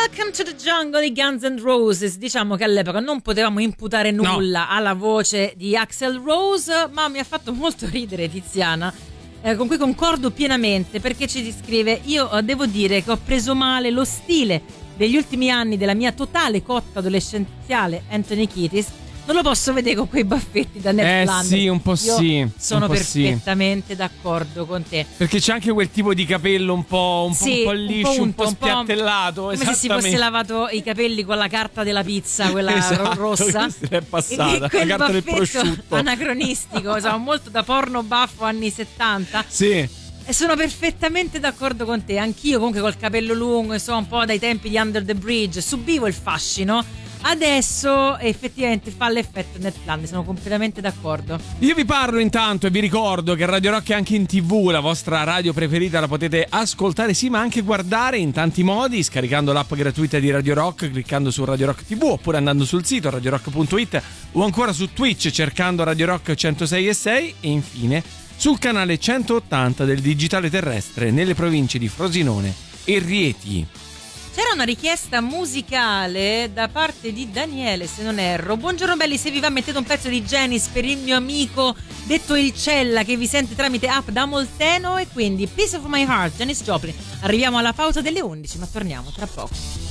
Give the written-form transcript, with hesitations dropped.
Welcome to the Jungle di Guns N' Roses. Diciamo che all'epoca non potevamo imputare nulla alla voce di Axl Rose, ma mi ha fatto molto ridere Tiziana, con cui concordo pienamente, perché ci scrive: io devo dire che ho preso male lo stile degli ultimi anni della mia totale cotta adolescenziale Anthony Kiedis. Non lo posso vedere con quei baffetti da Ned Flanders. Sì, un po' sì. Sono perfettamente d'accordo con te. Perché c'è anche quel tipo di capello un po' liscio, un po' spiattellato. Come se si fosse lavato i capelli con la carta della pizza, quella rossa. È passata, quel la carta del baffetto prosciutto. Anacronistico, molto da porno baffo anni 70. Sì. E sono perfettamente d'accordo con te. Anch'io comunque col capello lungo, un po' dai tempi di Under the Bridge, subivo il fascino. Adesso effettivamente fa l'effetto Ned Flanders, sono completamente d'accordo. Io vi parlo intanto e vi ricordo che Radio Rock è anche in TV, la vostra radio preferita la potete ascoltare sì ma anche guardare in tanti modi, scaricando l'app gratuita di Radio Rock, cliccando su Radio Rock TV oppure andando sul sito radiorock.it o ancora su Twitch cercando Radio Rock 106.6 e infine sul canale 180 del digitale terrestre nelle province di Frosinone e Rieti. C'era una richiesta musicale da parte di Daniele, se non erro. Buongiorno belli, se vi va mettete un pezzo di Janis per il mio amico detto il Cella che vi sente tramite app da Molteno, e quindi Piece of My Heart, Janis Joplin. Arriviamo alla pausa delle 11 ma torniamo tra poco.